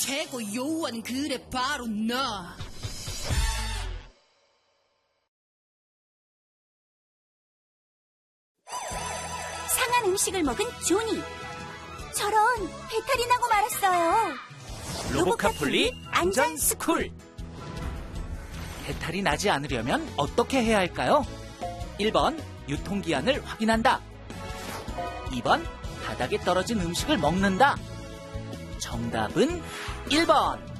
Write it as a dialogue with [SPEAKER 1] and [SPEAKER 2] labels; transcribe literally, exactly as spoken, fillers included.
[SPEAKER 1] 최고 요원 그래 바로 나.
[SPEAKER 2] 상한 음식을 먹은 조니. 저런, 배탈이 나고 말았어요.
[SPEAKER 3] 로보카폴리 안전스쿨. 배탈이 나지 않으려면 어떻게 해야 할까요? 일 번 유통기한을 확인한다. 이 번 바닥에 떨어진 음식을 먹는다. 정답은 일 번